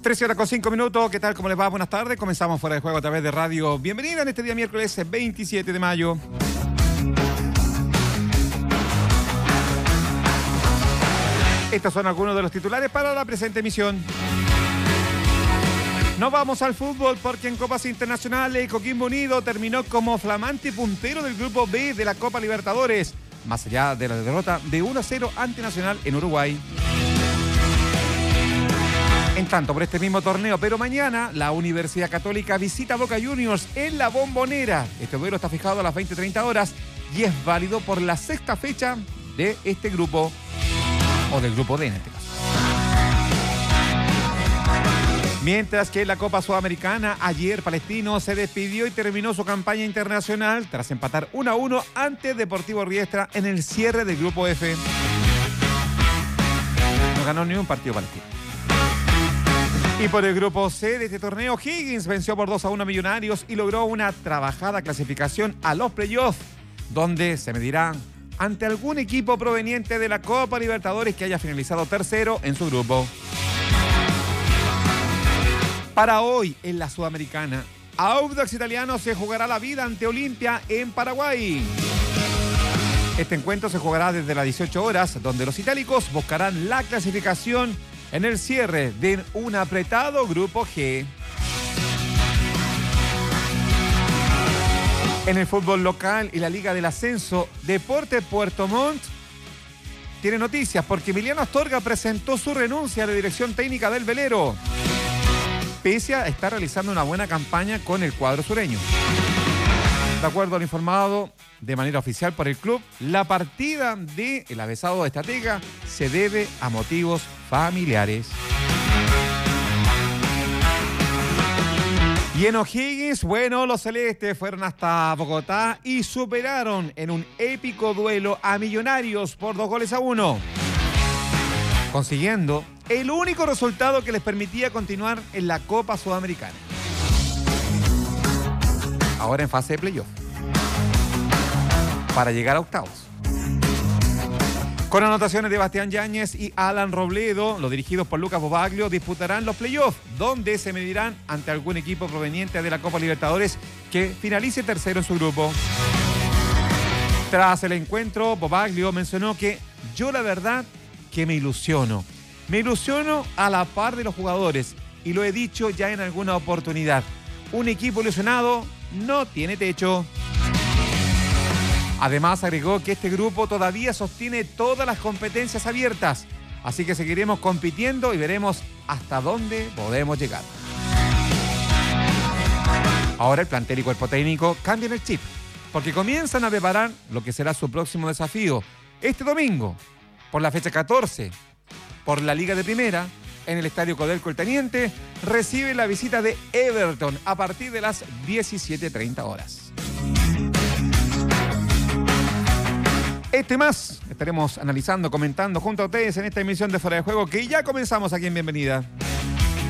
13:05. ¿Qué tal? ¿Cómo les va? Buenas tardes. Comenzamos Fuera de Juego a través de Radio Bienvenida en este día miércoles 27 de mayo. Estos son algunos de los titulares para la presente emisión. No vamos al fútbol porque en Copas Internacionales Coquimbo Unido terminó como flamante puntero del grupo B de la Copa Libertadores, más allá de la derrota de 1-0 ante Nacional en Uruguay. En tanto, por este mismo torneo, pero mañana, la Universidad Católica visita a Boca Juniors en La Bombonera. Este duelo está fijado a las 20:30 horas y es válido por la sexta fecha de este grupo, o del grupo D en este caso. Mientras que en la Copa Sudamericana, ayer Palestino se despidió y terminó su campaña internacional tras empatar 1-1 ante Deportivo Riestra en el cierre del grupo F. No ganó ni un partido Palestino. Y por el grupo C de este torneo, Higgins venció por 2-1 a Millonarios y logró una trabajada clasificación a los playoffs, donde se medirá ante algún equipo proveniente de la Copa Libertadores que haya finalizado tercero en su grupo. Para hoy, en la Sudamericana, Audax Italiano se jugará la vida ante Olimpia en Paraguay. Este encuentro se jugará desde las 18 horas, donde los itálicos buscarán la clasificación en el cierre de un apretado grupo G. En el fútbol local y la Liga del Ascenso, Deportes Puerto Montt tiene noticias porque Emiliano Astorga presentó su renuncia a la dirección técnica del velero, pese a estar realizando una buena campaña con el cuadro sureño. De acuerdo al informado de manera oficial por el club, la partida del avesado estratega se debe a motivos familiares. Y en O'Higgins, los celestes fueron hasta Bogotá y superaron en un épico duelo a Millonarios por 2-1, consiguiendo el único resultado que les permitía continuar en la Copa Sudamericana. Ahora en fase de playoff, para llegar a octavos. Con anotaciones de Bastián Yáñez y Alan Robledo, los dirigidos por Lucas Bobaglio disputarán los playoffs, donde se medirán ante algún equipo proveniente de la Copa Libertadores que finalice tercero en su grupo. Tras el encuentro, Bobaglio mencionó que yo la verdad que me ilusiono a la par de los jugadores, y lo he dicho ya en alguna oportunidad, un equipo ilusionado no tiene techo. Además, agregó que este grupo todavía sostiene todas las competencias abiertas, así que seguiremos compitiendo y veremos hasta dónde podemos llegar. Ahora el plantel y cuerpo técnico cambian el chip, porque comienzan a preparar lo que será su próximo desafío. Este domingo, por la fecha 14, por la Liga de Primera, en el Estadio Codelco El Teniente, recibe la visita de Everton a partir de las 17:30 horas. Este más estaremos analizando, comentando junto a ustedes en esta emisión de Fuera de Juego que ya comenzamos aquí en Bienvenida.